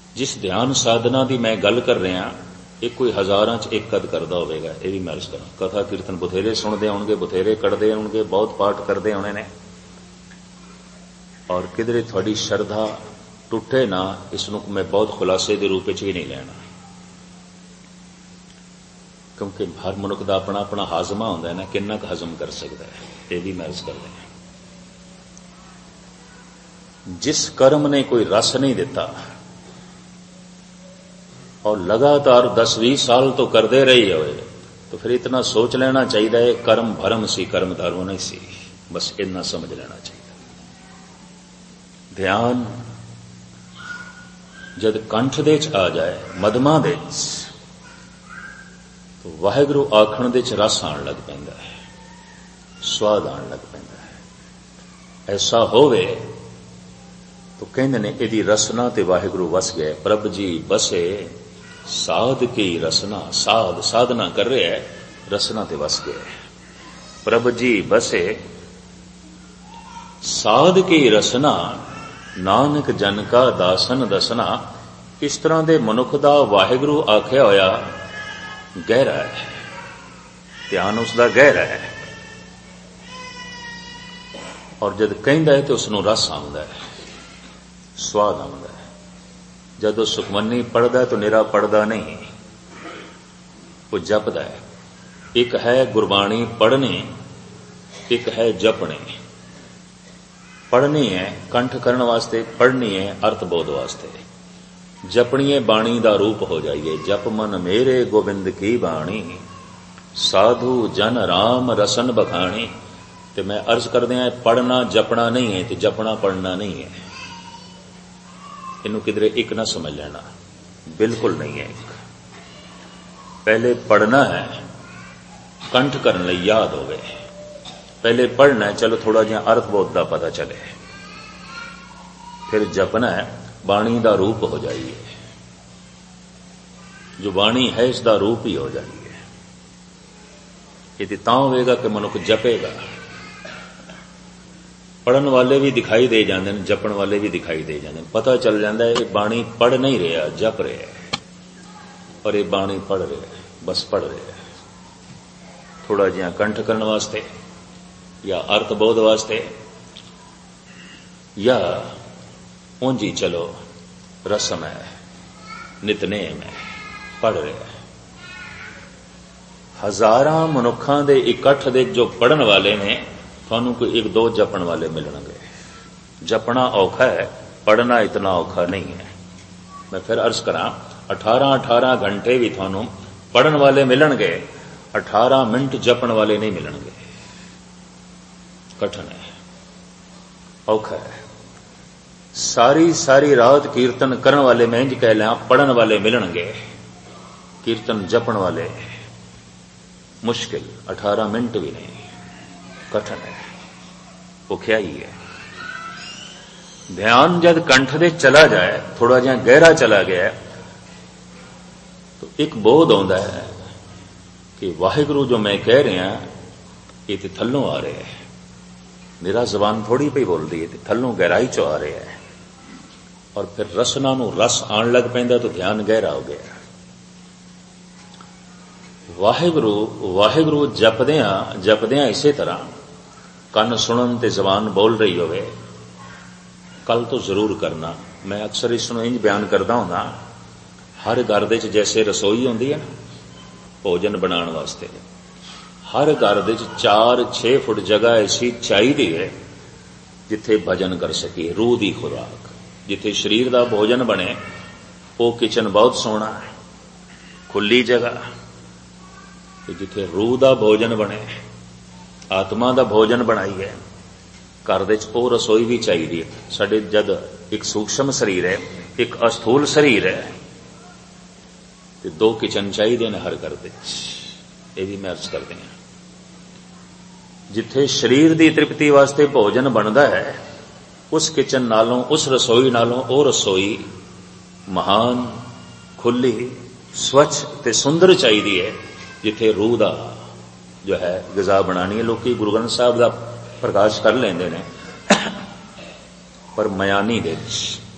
जिस ध्यान साधना की मैं गल कर रहा ये कोई हज़ारां च एक कद करता होगा। ये भी मैं अर्ज करा कथा कीर्तन बथेरे सुनते होंगे, बथेरे करते होंगे, बहुत पाठ करते होने ने, और किधरे थोड़ी श्रद्धा टुटे ना, इसनों मैं बहुत खुलासे के रूप में भी नहीं लेना, क्योंकि हर मनुख का अपना अपना हाजमा होंदा है ना, किन्ना क हजम कर सकता है। ये भी मैं अर्ज कर रहा। जिस कर्म ने कोई रस नहीं दिता और लगातार 10-20 साल तो करते रही हो, तो फिर इतना सोच लेना चाहिए कर्म भरम सी, कर्म धर्म नहीं सी, बस इतना समझ लेना चाहिए। ध्यान जद कंठ दे च आ जाए, मधमा दे तो वाहिगुरू आखण दे च रस आण लग पैंदा है, स्वाद आण लग पैंदा है। ऐसा होवे तो कहंदे ने इहदी रसना ते वाहिगुरू वस गए। प्रभ जी बसे साध की रसना, साध साधना कर रहे है, रसना ते वस गए। प्रभ जी बसे साध की रसना, नानक जन का दासन दसना। इस तरह दे मनुख दा वाहिगुरू आख्या होया गहरा है, ध्यान उसका गहरा है, और जब कहता है तो उसनों रस आंदा है, स्वाद आंदा है। जब सुखमनी पढ़दा तो निरा पढ़दा नहीं, वो जपदा है। एक है गुरबाणी पढ़नी, एक है जपनी। पढ़नी है कंठ करने वास्ते, पढ़नी है अर्थबोध वास्ते। जपणीए बाणी दा रूप हो जाइए। जप मन मेरे गोविंद की बाणी, साधु जन राम रसन बखाणी। ते मैं अर्ज कर दिया पढ़ना जपना नहीं है, तो जपना पढ़ना नहीं है। इनू किधरे एक ना समझ लेना, बिल्कुल नहीं है एक। पहले पढ़ना है कंठ करने लई याद हो गए, पहले पढ़ना है चलो थोड़ा जिहा अर्थबोध का पता चले, फिर जपना है बाणी का रूप हो जाइए। जो बाणी है इसका रूप ही हो जाइए। ये तां होगा कि मनुख जपेगा। पढ़न वाले भी दिखाई दे जाते हैं, जपन वाले भी दिखाई दे जाते हैं। पता चल जाता है ये बाणी पढ़ नहीं रहा, जप रहा है, और ये बाणी पढ़ रहा है, बस पढ़ रहा है। थोड़ा जिहा कंठ करने वास्ते या अर्थबोध वास्ते, या ऊंजी चलो रस्म है, नितनेम है, पढ़ रहे हैं। हजारां मनुखां दे इकट्ठ दे जो पढ़न वाले ने, थानू कोई एक दो जपण वाले मिलणगे। जपना औखा है, पढ़ना इतना औखा नहीं है। मैं फिर अर्ज करा 18-18 घंटे भी थानू पढ़न वाले मिलणगे, 18 मिनट जपण वाले नहीं मिलणगे। कठिन है, औखा है। सारी सारी रात कीर्तन करने वाले मैं इंज कह लिया, पढ़न वाले मिलणगे, कीर्तन जपण वाले मुश्किल, 18 मिनट भी नहीं, कठिन है, औखियाई है। ध्यान जब कंठ दे चला जाए, थोड़ा जिहा गहरा चला गया, तो एक बोध आउंदा है कि वाहिगुरू जो मैं कह रहा ये तो थल्लों आ रहे है। मेरा जबान थोड़ी पई बोलती है, तो थल्लों गहराई चो आ रहे है, और फिर रसना नूं रस आण लग पैंदा, तो ध्यान गहरा हो गया। वाहिगुरू वाहिगुरू जपदियां इसे तरह कन सुनन ते जबान बोल रही होवे, कल तो जरूर करना। मैं अक्सर इसनूं इंज बयान करदा हुंदा, हर घर दे च जैसे रसोई होंदी है भोजन बनाने वास्ते, हर घर दे च 4-6 फुट जगह ऐसी चाहिदी है जिथे भजन कर सके, रूह दी खुराक। जिथे शरीर दा भोजन बने वो किचन बहुत सोहना है, खुली जगह। जिथे रूह दा भोजन बने, आत्मा दा भोजन बनाइए, घर दे च ओह रसोई भी चाहिए। साडे जद एक सूक्ष्म शरीर है, एक अस्थूल शरीर है, तो 2 किचन चाहिए ने हर घर दे। ये भी मैं अर्ज करते हैं। जिथे शरीर की तृप्ति वास्ते भोजन बनता है, उस किचन नालों, उस रसोई नालों ओ रसोई महान, खुली, स्वच्छ ते सुंदर चाहिए है, जिथे रूह दा जो है गजा बनानी है। लोग गुरु ग्रंथ साहब का प्रकाश कर लेंदे ने, पर मयानी दे